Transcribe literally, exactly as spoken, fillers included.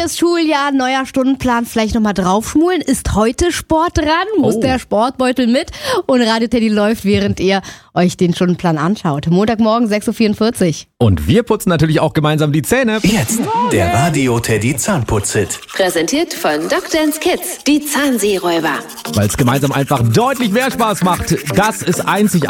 Neues Schuljahr, neuer Stundenplan, vielleicht nochmal draufschmulen. Ist heute Sport dran? Muss Oh. der Sportbeutel mit? Und Radio Teddy läuft, während ihr euch den Stundenplan anschaut. Montagmorgen sechs Uhr vierundvierzig. Und wir putzen natürlich auch gemeinsam die Zähne. Jetzt der Radio Teddy Zahnputz-Hit. Präsentiert von Doktor Dance Kids, die Zahnseeräuber. Weil es gemeinsam einfach deutlich mehr Spaß macht. Das ist einzigartig.